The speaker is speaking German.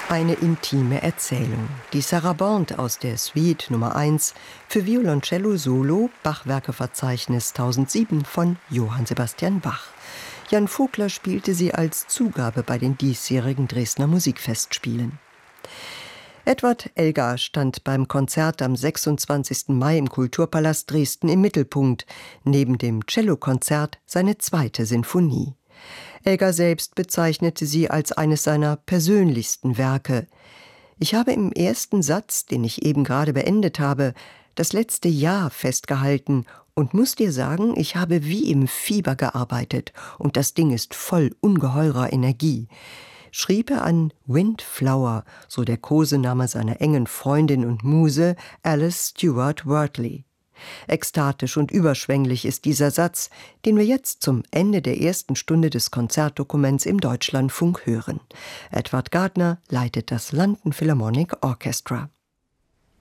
Eine intime Erzählung. Die Sarabande aus der Suite Nummer 1 für Violoncello Solo, Bachwerkeverzeichnis 1007 von Johann Sebastian Bach. Jan Vogler spielte sie als Zugabe bei den diesjährigen Dresdner Musikfestspielen. Edward Elgar stand beim Konzert am 26. Mai im Kulturpalast Dresden im Mittelpunkt, neben dem Cellokonzert seine zweite Sinfonie. Elgar selbst bezeichnete sie als eines seiner persönlichsten Werke. Ich habe im ersten Satz, den ich eben gerade beendet habe, das letzte Jahr festgehalten und muss dir sagen, ich habe wie im Fieber gearbeitet und das Ding ist voll ungeheurer Energie, schrieb er an Windflower, so der Kosename seiner engen Freundin und Muse Alice Stewart Wortley. Ekstatisch und überschwänglich ist dieser Satz, den wir jetzt zum Ende der ersten Stunde des Konzertdokuments im Deutschlandfunk hören. Edward Gardner leitet das London Philharmonic Orchestra.